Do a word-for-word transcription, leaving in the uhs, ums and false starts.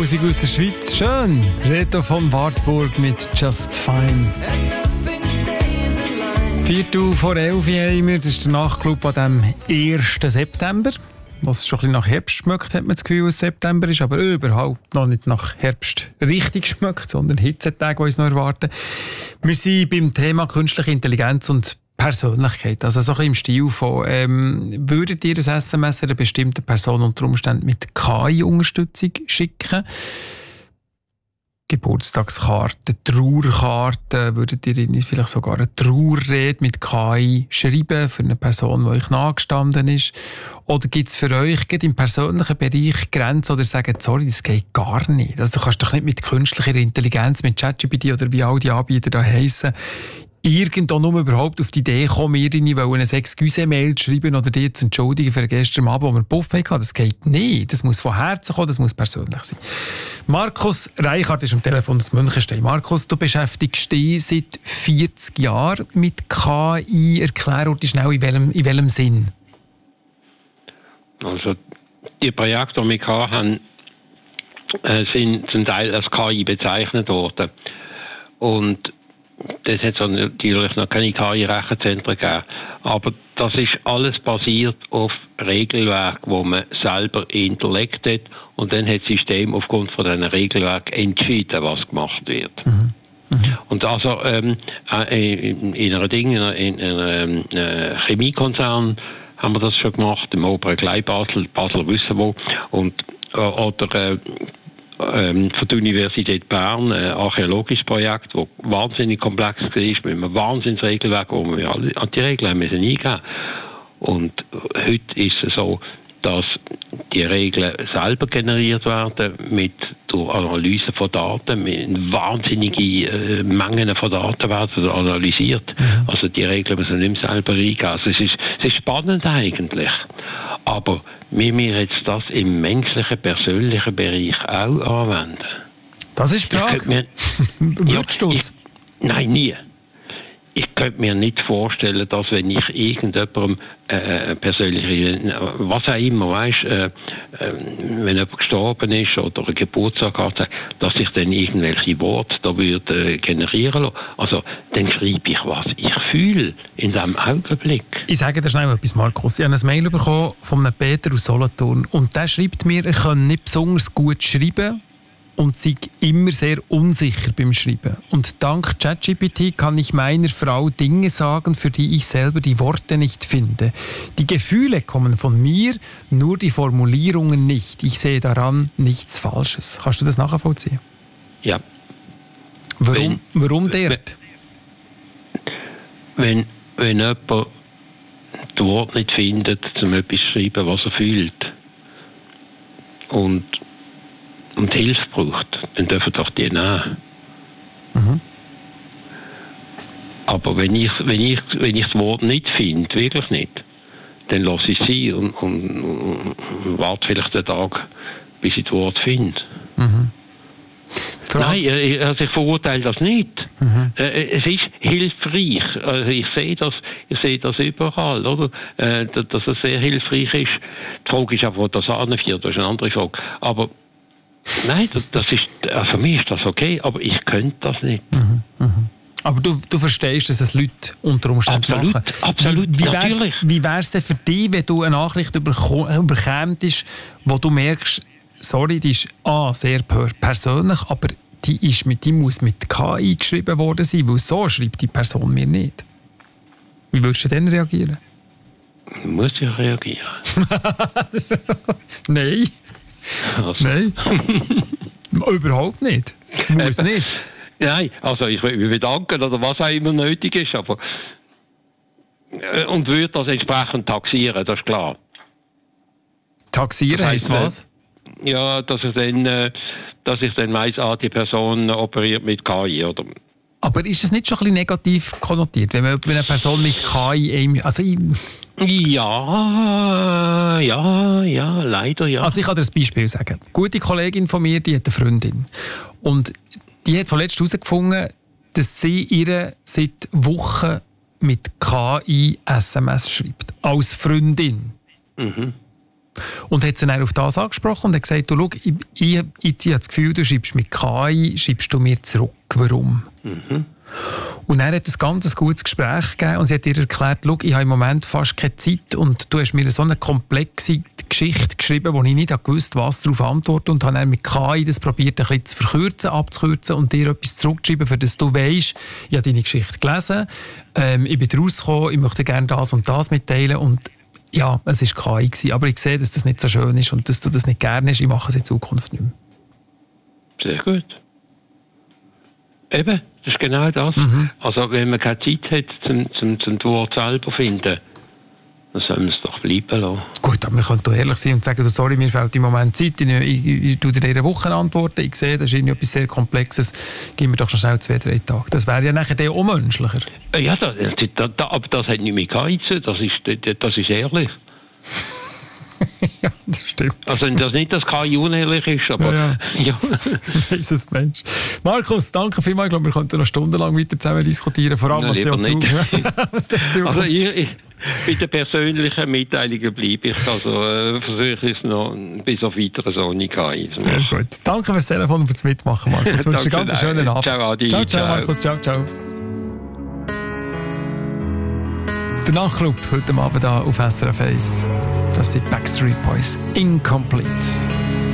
Musik aus der Schweiz. Schön. Reto von Wartburg mit Just Fine. Viertel vor elf haben wir. Das ist der Nachtclub an dem ersten September. Was schon ein bisschen nach Herbst schmeckt, hat man das Gefühl, dass es September ist, aber überhaupt noch nicht nach Herbst richtig schmeckt, sondern Hitzetage, die uns noch erwarten. Wir sind beim Thema künstliche Intelligenz und Persönlichkeit. Also so ein bisschen im Stil von, ähm, würdet ihr ein S M S einer bestimmten Person unter Umständen mit K I-Unterstützung schicken? Geburtstagskarten, Trauerkarten, würdet ihr ihnen vielleicht sogar eine Trauerrede mit K I schreiben für eine Person, die euch nahegestanden ist? Oder gibt es für euch im persönlichen Bereich Grenzen oder sagen, sorry, das geht gar nicht? Also du kannst doch nicht mit künstlicher Intelligenz, mit ChatGPT oder wie all die Anbieter da heissen, irgendwo nur überhaupt auf die Idee kommen, mir eine Excuse-Mail zu schreiben oder dir zu entschuldigen für gestern Abend, wo wir Buff hatten. Das geht nicht. Das muss von Herzen kommen, das muss persönlich sein. Markus Reichart ist am Telefon aus Münchenstein. Markus, du beschäftigst dich seit vierzig Jahren mit K I. Erklär uns schnell, in welchem, in welchem Sinn? Also, die Projekte, die wir hatten, sind zum Teil als K I bezeichnet worden. Und das hat es natürlich noch keine K I-Rechenzentren gegeben. Aber das ist alles basiert auf Regelwerk, wo man selber intellekt hat. Und dann hat das System aufgrund von diesen Regelwerk entschieden, was gemacht wird. Mhm. Mhm. Und also ähm, in, in einer Ding, in einem äh, Chemiekonzern haben wir das schon gemacht, im oberen Gleibasel, Basel wissen wo. Und, äh, oder äh, Ähm, von der Universität Bern ein archäologisches Projekt, das wahnsinnig komplex war, mit einem Wahnsinnsregelwerk, wo wir alle an die Regeln müssen eingehen. Und heute ist es so, dass die Regeln selber generiert werden mit der Analyse von Daten, mit wahnsinnige äh, Mengen von Daten werden analysiert. Mhm. Also die Regeln müssen nicht mehr selber eingehen. Also es ist, es ist spannend eigentlich. Aber wir müssen jetzt das im menschlichen, persönlichen Bereich auch anwenden. Das ist die Frage. Würdest du es? Nein, nie. Ich könnte mir nicht vorstellen, dass wenn ich irgendjemandem äh, persönlich, was auch immer, weißt, äh, äh, wenn jemand gestorben ist oder einen Geburtstag hat, dass ich dann irgendwelche Worte da würde äh, generieren lassen. Also, dann schreibe ich, was ich fühle in diesem Augenblick. Ich sage dir schnell etwas, Markus. Ich habe ein Mail bekommen von einem Peter aus Solothurn und der schreibt mir, er kann nicht besonders gut schreiben und sei immer sehr unsicher beim Schreiben. Und dank ChatGPT kann ich meiner Frau Dinge sagen, für die ich selber die Worte nicht finde. Die Gefühle kommen von mir, nur die Formulierungen nicht. Ich sehe daran nichts Falsches. Kannst du das nachvollziehen? Ja. Warum, wenn, warum dort? Wenn, wenn jemand das Wort nicht findet, um etwas zu schreiben, was er fühlt, und und Hilfe braucht, dann dürfen doch die nehmen. Mhm. Aber wenn ich, wenn, ich, wenn ich das Wort nicht finde, wirklich nicht, dann lasse ich sie und, und, und warte vielleicht einen Tag, bis ich das Wort finde. Mhm. Nein, also ich verurteile das nicht. Mhm. Es ist hilfreich. Also ich sehe das, ich sehe das überall, oder? Dass es sehr hilfreich ist. Die Frage ist auch, wo das anführt, das ist eine andere Frage. Aber nein, das ist, also für mich ist das okay, aber ich könnte das nicht. Mhm, mhm. Aber du, du verstehst, dass es Leute unter Umständen absolut, machen. Absolut, wie, wie wär's, natürlich. Wie wäre es denn für dich, wenn du eine Nachricht überkämst, wo du merkst, sorry, die ist A, sehr persönlich, aber die, ist mit, die muss mit K I geschrieben worden sein, weil so schreibt die Person mir nicht. Wie würdest du denn reagieren? Muss ich reagieren? Nein. Also. Nein. Überhaupt nicht. Muss äh, nicht. Nein, also ich will mich bedanken oder was auch immer nötig ist, aber äh, und würde das entsprechend taxieren, das ist klar. Taxieren das heisst, heisst was? Äh, ja, dass ich dann, äh, dass ich dann weiss, ah, die Person operiert mit K I, oder? Aber ist es nicht schon ein bisschen negativ konnotiert, wenn, man, wenn eine Person mit K I... Also ich ja, ja, ja, leider ja. Also ich kann dir ein Beispiel sagen. Eine gute Kollegin von mir, die hat eine Freundin. Und die hat vorletzt herausgefunden, dass sie ihr seit Wochen mit K I S M S schreibt. Als Freundin. Mhm. Und hat sie dann auf das angesprochen und hat gesagt, du, schau, ich, ich, ich, ich habe das Gefühl, du schreibst mit K I, schreibst du mir zurück. Warum? Mhm. Und er hat ein ganz gutes Gespräch gegeben und sie hat ihr erklärt, schau, ich habe im Moment fast keine Zeit und du hast mir so eine komplexe Geschichte geschrieben, wo ich nicht gewusst habe, was darauf antworten, und habe dann mit K I das probiert, ein bisschen zu verkürzen, abzukürzen und dir etwas zurückzuschreiben, für das du weisst, ich habe deine Geschichte gelesen, ähm, ich bin rausgekommen, ich möchte gerne das und das mitteilen, und ja, es war K I gewesen, aber ich sehe, dass das nicht so schön ist und dass du das nicht gerne hast, ich mache es in Zukunft nicht mehr. Sehr gut. Eben, das ist genau das. Mhm. Also wenn man keine Zeit hat, zum, zum, zum Wort selber finden, dann soll man es doch bleiben lassen. Gut, aber wir können doch ehrlich sein und sagen, sorry, mir fehlt im Moment Zeit, ich, ich, ich, ich tue dir in einer Woche antworten, ich sehe, das ist etwas sehr Komplexes, gib mir doch schon schnell zwei, drei Tage. Das wäre ja nachher auch menschlicher. Ja, das, das, das, aber das hat nicht mit K I zu tun, das ist, das ist ehrlich. Ja, das stimmt. Also das nicht, dass K I unehrlich ist, aber ja. ja. Weiss es Mensch. Markus, danke vielmals. Ich glaube, wir könnten noch stundenlang weiter zusammen diskutieren, vor allem, was der Zug Also ich, ich, bei den persönlichen Mitteilungen bleibe ich, also äh, versuche ich es noch bis auf weiteres ohne K I. Sehr gut. Danke fürs Telefon und fürs Mitmachen, Markus. Ich wünsche einen ganz schönen Abend. Ciao, Adi. Ciao, ciao, Markus. Ciao, ciao. Der Nachtclub heute Abend hier auf S R F eins. Das sind Backstreet Boys. Incomplete.